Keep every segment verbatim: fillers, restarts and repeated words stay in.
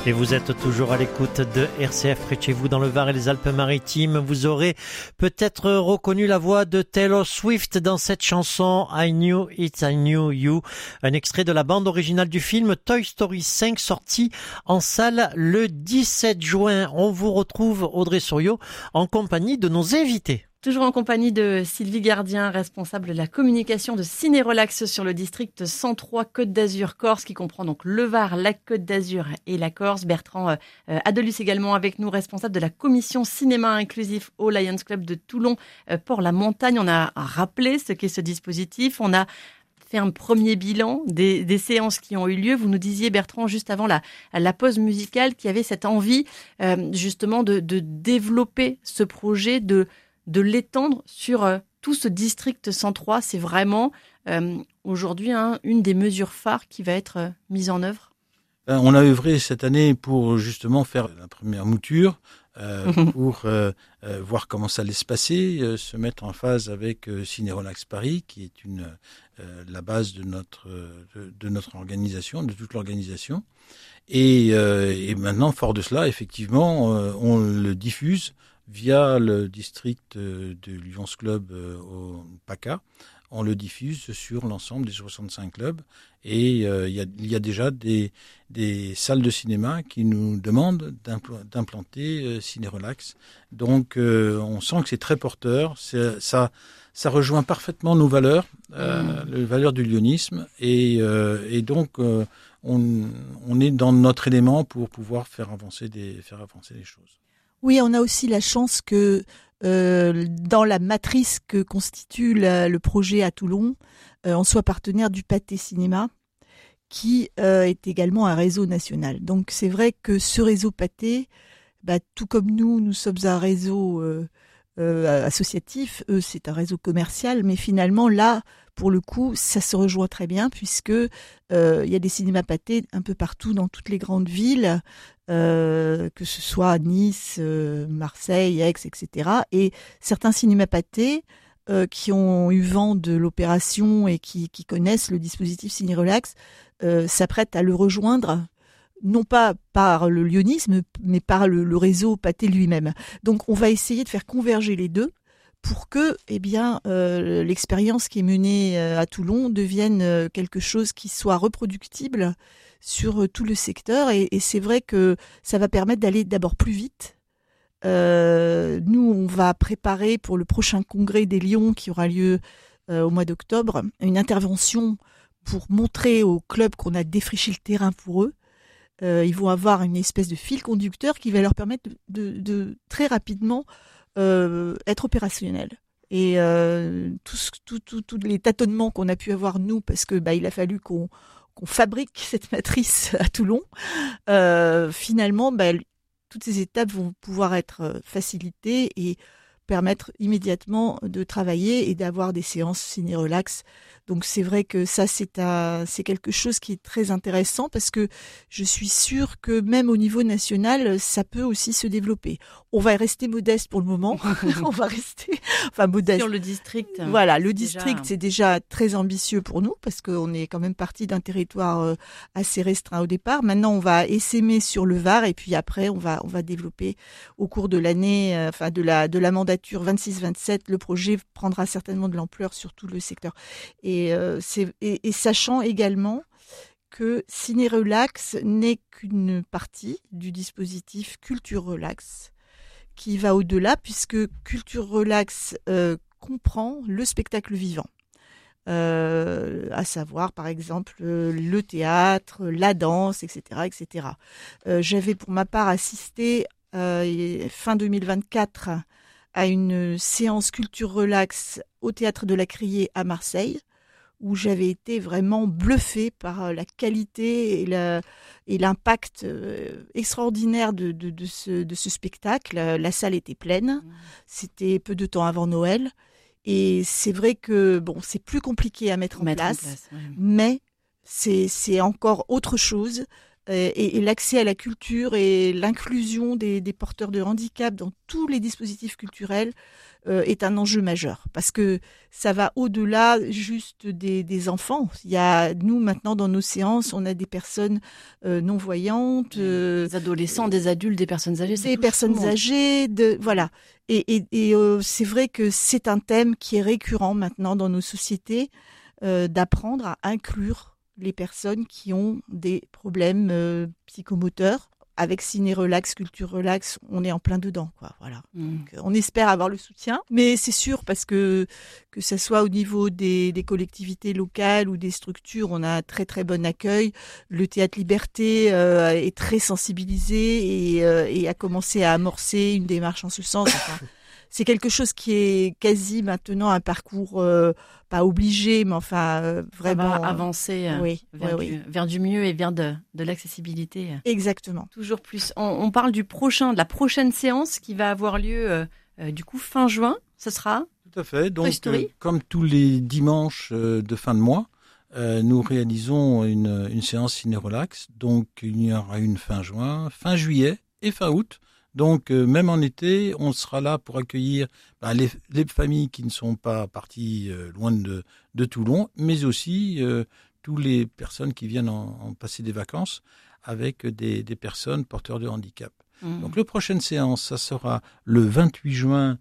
Et vous êtes toujours à l'écoute de R C F près de chez vous dans le Var et les Alpes-Maritimes. Vous aurez peut-être reconnu la voix de Taylor Swift dans cette chanson I Knew It, I Knew You. Un extrait de la bande originale du film Toy Story cinq sorti en salle le dix-sept juin. On vous retrouve Audrey Souriau en compagnie de nos invités. Toujours en compagnie de Sylvie Gardien, responsable de la communication de Ciné Relax sur le district cent trois Côte d'Azur Corse, qui comprend donc le Var, la Côte d'Azur et la Corse. Bertrand euh, Adelus également avec nous, responsable de la commission cinéma inclusif au Lions Club de Toulon, euh, Port-la-Montagne. On a rappelé ce qu'est ce dispositif. On a fait un premier bilan des, des séances qui ont eu lieu. Vous nous disiez, Bertrand, juste avant la, la pause musicale, qu'il y avait cette envie euh, justement de, de développer ce projet, de de l'étendre sur euh, tout ce district cent trois. C'est vraiment euh, aujourd'hui hein, une des mesures phares qui va être euh, mise en œuvre. On a œuvré cette année pour justement faire la première mouture, euh, pour euh, euh, voir comment ça allait se passer, euh, se mettre en phase avec euh, Ciné Relax Paris, qui est une, euh, la base de notre, de, de notre organisation, de toute l'organisation. Et, euh, et maintenant, fort de cela, effectivement, euh, on le diffuse via le district de Lions Club au PACA. On le diffuse sur l'ensemble des soixante-cinq clubs et euh, il, y a, il y a déjà des, des salles de cinéma qui nous demandent d'impl- d'implanter euh, Ciné Relax. Donc euh, on sent que c'est très porteur, c'est, ça, ça rejoint parfaitement nos valeurs, euh, mmh. les valeurs du lyonisme et, euh, et donc euh, on, on est dans notre élément pour pouvoir faire avancer, des, faire avancer les choses. Oui, on a aussi la chance que euh, dans la matrice que constitue la, le projet à Toulon, euh, on soit partenaire du Pâté Cinéma, qui euh, est également un réseau national. Donc c'est vrai que ce réseau Pâté, bah, tout comme nous, nous sommes un réseau euh, euh, associatif, eux c'est un réseau commercial, mais finalement là, pour le coup, ça se rejoint très bien puisque euh, il y a des cinémas Pâté un peu partout dans toutes les grandes villes. Euh, que ce soit à Nice, euh, Marseille, Aix, et cetera. Et certains cinémas Pâté euh, qui ont eu vent de l'opération et qui, qui connaissent le dispositif Ciné Relax euh, s'apprêtent à le rejoindre, non pas par le lyonisme, mais par le, le réseau Pâté lui-même. Donc on va essayer de faire converger les deux pour que eh bien, euh, l'expérience qui est menée euh, à Toulon devienne euh, quelque chose qui soit reproductible sur euh, tout le secteur. Et, et c'est vrai que ça va permettre d'aller d'abord plus vite. Euh, nous, on va préparer pour le prochain congrès des Lions qui aura lieu euh, au mois d'octobre, une intervention pour montrer aux clubs qu'on a défriché le terrain pour eux. Euh, ils vont avoir une espèce de fil conducteur qui va leur permettre de, de, de très rapidement Euh, être opérationnel. Et euh, tous tout, tout, tout les tâtonnements qu'on a pu avoir nous, parce que bah, il a fallu qu'on, qu'on fabrique cette matrice à Toulon, euh, finalement, bah, toutes ces étapes vont pouvoir être facilitées et permettre immédiatement de travailler et d'avoir des séances Ciné Relax. Donc c'est vrai que ça c'est un, c'est quelque chose qui est très intéressant parce que je suis sûre que même au niveau national ça peut aussi se développer. On va rester modeste pour le moment. On va rester enfin modeste sur le district. Voilà, le district déjà... c'est déjà très ambitieux pour nous parce qu'on est quand même parti d'un territoire assez restreint au départ. Maintenant on va essaimer sur le Var et puis après on va on va développer au cours de l'année euh, enfin de la de la mandature vingt-six vingt-sept, le projet prendra certainement de l'ampleur sur tout le secteur. Et Et, euh, c'est, et, et sachant également que Ciné Relax n'est qu'une partie du dispositif Culture Relax qui va au-delà puisque Culture Relax euh, comprend le spectacle vivant. Euh, à savoir par exemple euh, le théâtre, la danse, et cetera, et cetera. Euh, j'avais pour ma part assisté euh, fin deux mille vingt-quatre à une séance Culture Relax au Théâtre de la Criée à Marseille, où j'avais été vraiment bluffée par la qualité et, la, et l'impact extraordinaire de, de, de, ce, de ce spectacle. La salle était pleine, c'était peu de temps avant Noël, et c'est vrai que bon, c'est plus compliqué à mettre en mettre place, en place ouais. mais c'est, c'est encore autre chose et, et l'accès à la culture et l'inclusion des, des porteurs de handicap dans tous les dispositifs culturels euh, est un enjeu majeur, parce que ça va au-delà juste des, des enfants. Il y a, nous maintenant dans nos séances, on a des personnes euh, non-voyantes, euh, des adolescents, des adultes, des personnes âgées, des personnes âgées, de, voilà. Et, et, et euh, c'est vrai que c'est un thème qui est récurrent maintenant dans nos sociétés, euh, d'apprendre à inclure les personnes qui ont des problèmes euh, psychomoteurs. Avec Ciné Relax, Culture Relax, on est en plein dedans, quoi. Voilà. Mmh. Donc, on espère avoir le soutien, mais c'est sûr, parce que que ça soit au niveau des, des collectivités locales ou des structures, on a un très très bon accueil. Le Théâtre Liberté euh, est très sensibilisé et, euh, et a commencé à amorcer une démarche en ce sens. Enfin, c'est quelque chose qui est quasi maintenant un parcours, euh, pas obligé, mais enfin euh, vraiment avancer euh, oui, vers, oui, du, oui. vers du mieux et vers de, de l'accessibilité. Exactement. Toujours plus. On, on parle du prochain, de la prochaine séance qui va avoir lieu euh, euh, du coup fin juin. Ce sera tout à fait. Donc, euh, comme tous les dimanches euh, de fin de mois, euh, nous réalisons une, une séance Ciné Relax. Donc, il y aura une fin juin, fin juillet et fin août. Donc, euh, même en été, on sera là pour accueillir bah, les, les familles qui ne sont pas parties euh, loin de, de Toulon, mais aussi euh, toutes les personnes qui viennent en, en passer des vacances avec des, des personnes porteurs de handicap. Mmh. Donc, la prochaine séance, ça sera le vingt-huit juin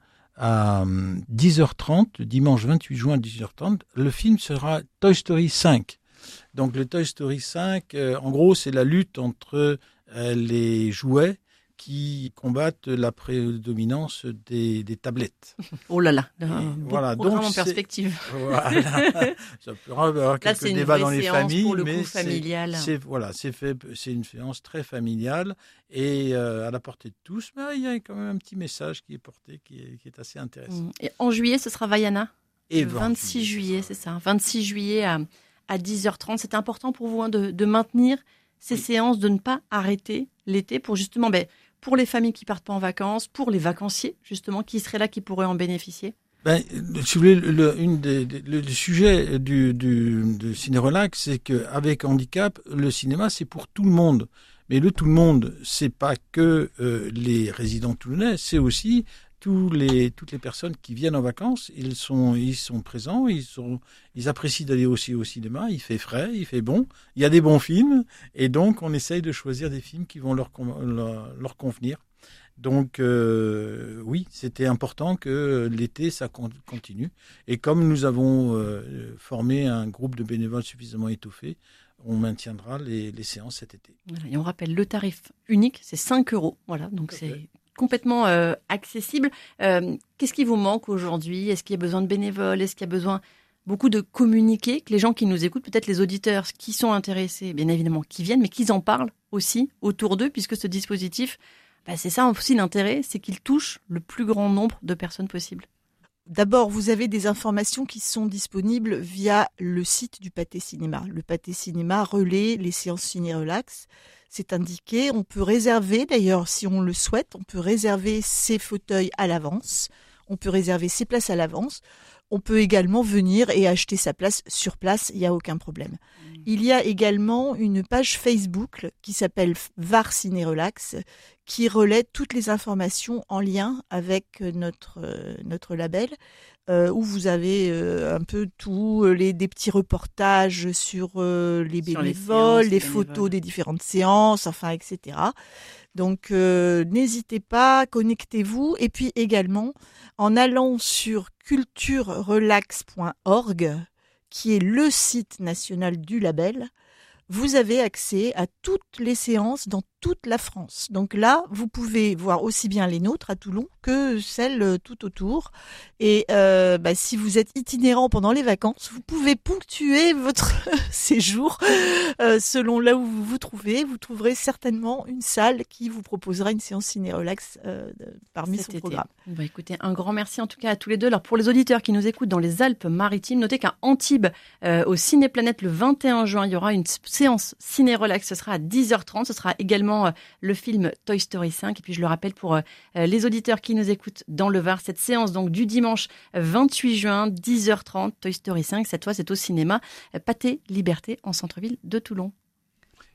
à dix heures trente, dimanche vingt-huit juin à dix heures trente. Le film sera Toy Story cinq. Donc, le Toy Story cinq, euh, en gros, c'est la lutte entre euh, les jouets qui combattent la prédominance des, des tablettes. Oh là là, et un voilà, programme donc en perspective. Voilà, ça peut avoir quelques là, débats dans les familles, pour le mais coup familial. c'est, c'est voilà, c'est fait, c'est une séance très familiale et euh, à la portée de tous. Mais il y a quand même un petit message qui est porté, qui est, qui est assez intéressant. Et en juillet, ce sera Vaiana. Et le vingt-six juillet, c'est ça. vingt-six juillet à, à dix heures trente. C'est important pour vous hein, de, de maintenir ces oui. séances, de ne pas arrêter l'été pour justement, ben, pour les familles qui partent pas en vacances, pour les vacanciers justement qui seraient là, qui pourraient en bénéficier. Ben, si vous voulez, le, une des, des, le, le sujet du, du de Ciné Relax, c'est qu'avec handicap, le cinéma c'est pour tout le monde. Mais le tout le monde, c'est pas que euh, les résidents toulonnais, c'est aussi tous les, toutes les personnes qui viennent en vacances. Ils sont, ils sont présents, ils sont, ils apprécient d'aller aussi au cinéma. Il fait frais, il fait bon. Il y a des bons films, et donc on essaye de choisir des films qui vont leur leur, leur convenir. Donc euh, oui, c'était important que l'été ça continue. Et comme nous avons euh, formé un groupe de bénévoles suffisamment étoffé, on maintiendra les, les séances cet été. Voilà, et on rappelle le tarif unique, c'est cinq euros. Voilà, donc okay. c'est complètement euh, accessible. Euh, qu'est-ce qui vous manque aujourd'hui? Est-ce qu'il y a besoin de bénévoles? Est-ce qu'il y a besoin beaucoup de communiquer, que les gens qui nous écoutent, peut-être les auditeurs qui sont intéressés, bien évidemment, qui viennent, mais qu'ils en parlent aussi autour d'eux, puisque ce dispositif, bah, c'est ça aussi l'intérêt, c'est qu'il touche le plus grand nombre de personnes possible. D'abord, vous avez des informations qui sont disponibles via le site du Pâté Cinéma. Le Pâté Cinéma relaie les séances Ciné Relax. C'est indiqué. On peut réserver, d'ailleurs, si on le souhaite, on peut réserver ses fauteuils à l'avance. On peut réserver ses places à l'avance. On peut également venir et acheter sa place sur place. Il n'y a aucun problème. Il y a également une page Facebook qui s'appelle V A R Ciné Relax, qui relaie toutes les informations en lien avec notre, euh, notre label, euh, où vous avez euh, un peu tout, les, des petits reportages sur euh, les bénévoles, les, séances, les, les photos bénévoles. Des différentes séances, enfin, et cetera. Donc, euh, n'hésitez pas, connectez-vous. Et puis également, en allant sur culture relax point org, qui est le site national du label, vous avez accès à toutes les séances dans toute la France. Donc là, vous pouvez voir aussi bien les nôtres à Toulon que celles tout autour. Et euh, bah, si vous êtes itinérant pendant les vacances, vous pouvez ponctuer votre séjour euh, selon là où vous vous trouvez. Vous trouverez certainement une salle qui vous proposera une séance ciné-relax euh, parmi Cet son été. programme. Bah, écoutez, un grand merci en tout cas à tous les deux. Alors pour les auditeurs qui nous écoutent dans les Alpes-Maritimes, notez qu'à Antibes, euh, au Cinéplanète, le vingt et un juin, il y aura une séance ciné-relax. Ce sera à dix heures trente. Ce sera également le film Toy Story cinq. Et puis je le rappelle pour les auditeurs qui nous écoutent dans le Var, cette séance donc du dimanche vingt-huit juin, dix heures trente, Toy Story cinq. Cette fois, c'est au cinéma Pâté Liberté en centre-ville de Toulon.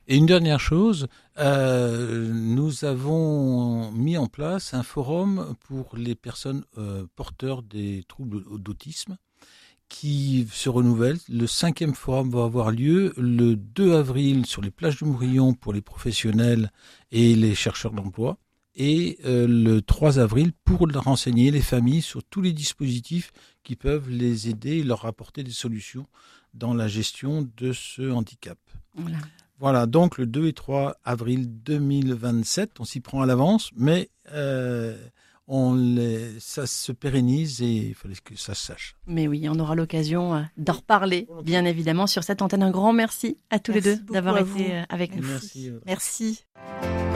Et une dernière chose, euh, nous avons mis en place un forum pour les personnes euh, porteurs des troubles d'autisme qui se renouvelle. Le cinquième forum va avoir lieu le deux avril sur les plages du Mourillon pour les professionnels et les chercheurs d'emploi. Et euh, le trois avril pour renseigner les familles sur tous les dispositifs qui peuvent les aider et leur apporter des solutions dans la gestion de ce handicap. Voilà. Voilà, donc le deux et trois avril deux mille vingt-sept, on s'y prend à l'avance, mais euh, on les, ça se pérennise et il fallait que ça se sache. Mais oui, on aura l'occasion d'en reparler, bien évidemment, sur cette antenne. Un grand merci à tous merci les deux d'avoir été avec nous. Merci. Merci.